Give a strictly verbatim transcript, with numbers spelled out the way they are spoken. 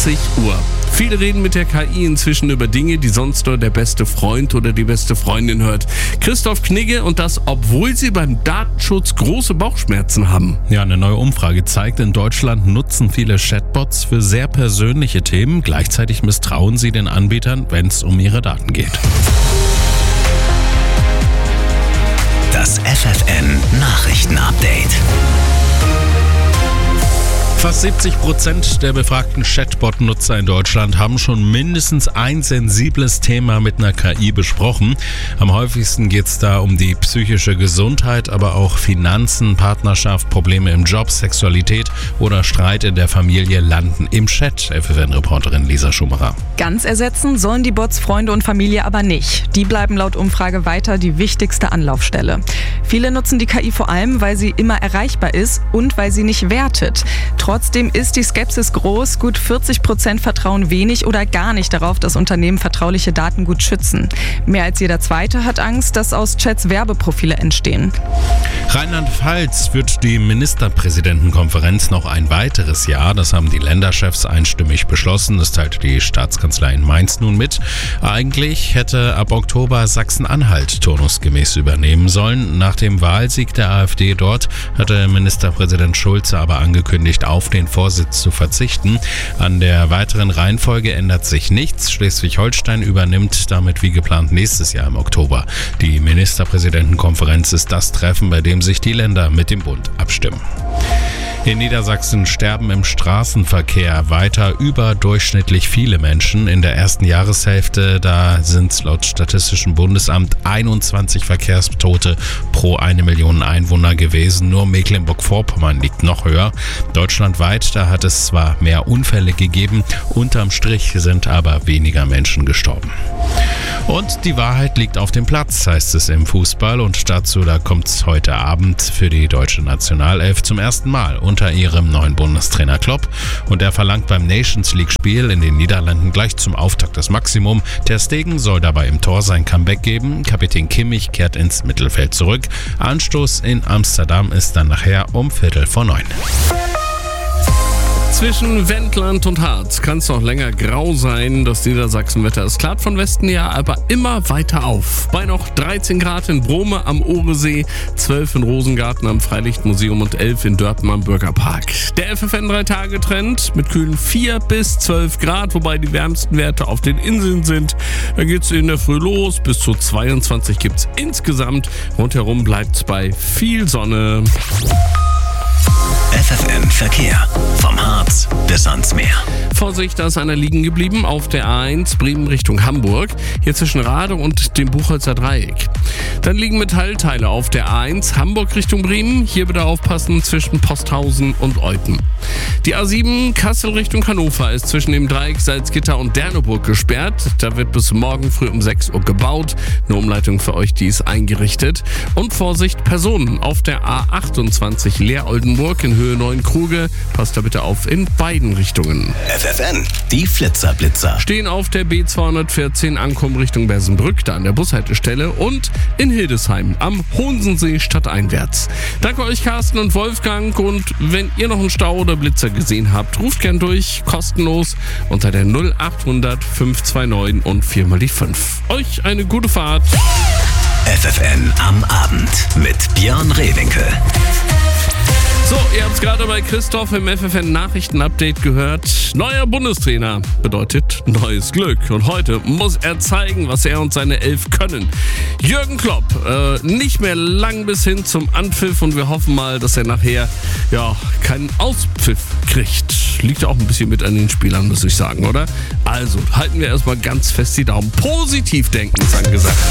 zwanzig Uhr. Viele reden mit der K I inzwischen über Dinge, die sonst nur der beste Freund oder die beste Freundin hört. Christoph Knigge, und das, obwohl sie beim Datenschutz große Bauchschmerzen haben. Ja, eine neue Umfrage zeigt, in Deutschland nutzen viele Chatbots für sehr persönliche Themen. Gleichzeitig misstrauen sie den Anbietern, wenn es um ihre Daten geht. Das F F N Nachrichten-Update. Fast siebzig Prozent der befragten Chatbot-Nutzer in Deutschland haben schon mindestens ein sensibles Thema mit einer K I besprochen. Am häufigsten geht es da um die psychische Gesundheit, aber auch Finanzen, Partnerschaft, Probleme im Job, Sexualität oder Streit in der Familie landen im Chat. F F N-Reporterin Lisa Schumacher. Ganz ersetzen sollen die Bots Freunde und Familie aber nicht. Die bleiben laut Umfrage weiter die wichtigste Anlaufstelle. Viele nutzen die K I vor allem, weil sie immer erreichbar ist und weil sie nicht wertet. Trotzdem ist die Skepsis groß. Gut vierzig Prozent vertrauen wenig oder gar nicht darauf, dass Unternehmen vertrauliche Daten gut schützen. Mehr als jeder Zweite hat Angst, dass aus Chats Werbeprofile entstehen. Rheinland-Pfalz führt die Ministerpräsidentenkonferenz noch ein weiteres Jahr. Das haben die Länderchefs einstimmig beschlossen. Das teilte die Staatskanzlei in Mainz nun mit. Eigentlich hätte ab Oktober Sachsen-Anhalt turnusgemäß übernehmen sollen. Nach dem Wahlsieg der AfD dort hatte Ministerpräsident Schulze aber angekündigt, auf den Vorsitz zu verzichten. An der weiteren Reihenfolge ändert sich nichts. Schleswig-Holstein übernimmt damit wie geplant nächstes Jahr im Oktober. Die Ministerpräsidentenkonferenz ist das Treffen, bei dem sich die Länder mit dem Bund abstimmen. In Niedersachsen sterben im Straßenverkehr weiter überdurchschnittlich viele Menschen. In der ersten Jahreshälfte, da sind es laut Statistischem Bundesamt einundzwanzig Verkehrstote pro eine Million Einwohner gewesen. Nur Mecklenburg-Vorpommern liegt noch höher. Deutschlandweit, da hat es zwar mehr Unfälle gegeben, unterm Strich sind aber weniger Menschen gestorben. Und die Wahrheit liegt auf dem Platz, heißt es im Fußball. Und dazu, da kommt es heute Abend für die deutsche Nationalelf zum ersten Mal unter ihrem neuen Bundestrainer Klopp. Und er verlangt beim Nations-League-Spiel in den Niederlanden gleich zum Auftakt das Maximum. Ter Stegen soll dabei im Tor sein Comeback geben. Kapitän Kimmich kehrt ins Mittelfeld zurück. Anstoß in Amsterdam ist dann nachher um Viertel vor neun. Zwischen Wendland und Harz kann es noch länger grau sein. Das Niedersachsenwetter ist klart von Westen her, aber immer weiter auf. Bei noch dreizehn Grad in Brome am Ohresee, zwölf in Rosengarten am Freilichtmuseum und elf in Dörpen am Bürgerpark. Der F F N drei Tage Trend mit kühlen vier bis zwölf Grad, wobei die wärmsten Werte auf den Inseln sind. Da geht es in der Früh los, bis zu zweiundzwanzig gibt es insgesamt. Rundherum bleibt es bei viel Sonne. F F N Verkehr. Vom Harz bis ans Meer. Vorsicht, da ist einer liegen geblieben auf der A eins Bremen Richtung Hamburg. Hier zwischen Rade und dem Buchholzer Dreieck. Dann liegen Metallteile auf der A eins Hamburg Richtung Bremen. Hier bitte aufpassen zwischen Posthausen und Eupen. Die A sieben Kassel Richtung Hannover ist zwischen dem Dreieck Salzgitter und Derneburg gesperrt. Da wird bis morgen früh um sechs Uhr gebaut. Eine Umleitung für euch, die ist eingerichtet. Und Vorsicht, Personen auf der A achtundzwanzig Leer-Oldenburg in Höhe neun Kruge. Passt da bitte auf in beiden Richtungen. F F N, die Flitzerblitzer. Stehen auf der B zweihundertvierzehn Ankommen Richtung Bersenbrück, da an der Bushaltestelle, und in Hildesheim am Honsensee stadteinwärts. Danke euch Carsten und Wolfgang, und wenn ihr noch einen Stau oder Blitzer gesehen habt, ruft gern durch, kostenlos unter der null achthundert fünf zwei neun und viermal die fünf. Euch eine gute Fahrt. F F N am Abend mit Björn Rehwinkel. So, ihr habt es gerade bei Christoph im F F N Nachrichten-Update gehört. Neuer Bundestrainer bedeutet neues Glück. Und heute muss er zeigen, was er und seine Elf können. Jürgen Klopp, äh, nicht mehr lang bis hin zum Anpfiff. Und wir hoffen mal, dass er nachher ja keinen Auspfiff kriegt. Liegt auch ein bisschen mit an den Spielern, muss ich sagen, oder? Also, halten wir erstmal ganz fest die Daumen. Positiv denken ist angesagt.